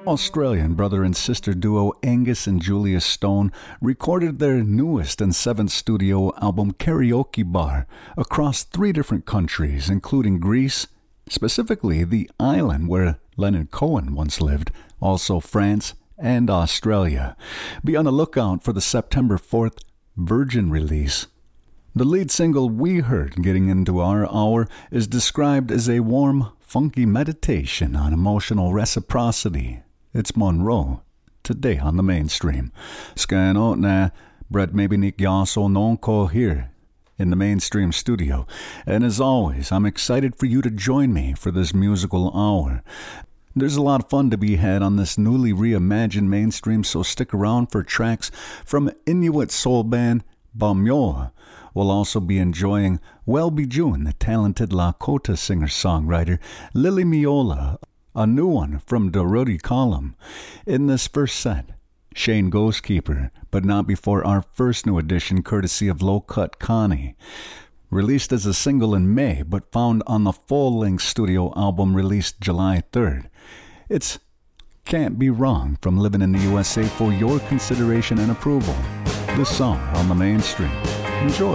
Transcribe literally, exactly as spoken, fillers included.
Australian brother and sister duo Angus and Julia Stone recorded their newest and seventh studio album Karaoke Bar across three different countries, including Greece, specifically the island where Leonard Cohen once lived, also France and Australia. Be on the lookout for the September fourth Virgin release. The lead single we heard getting into our hour is described as a warm, funky meditation on emotional reciprocity. It's Monroe, today on the mainstream. Scanot na Brett maybe Nick Yaso non here in the mainstream studio. And as always, I'm excited for you to join me for this musical hour. There's a lot of fun to be had on this newly reimagined mainstream, so stick around for tracks from Inuit soul band Bamyoa. We'll also be enjoying Welby June, the talented Lakota singer-songwriter, Lily Miola, a new one from Doroti Column. In this first set, Shane Ghostkeeper, but not before our first new edition courtesy of Low Cut Connie. Released as a single in May, but found on the full-length studio album released July third. It's Can't Be Wrong from Living in the U S A for your consideration and approval. This song on the mainstream. Enjoy.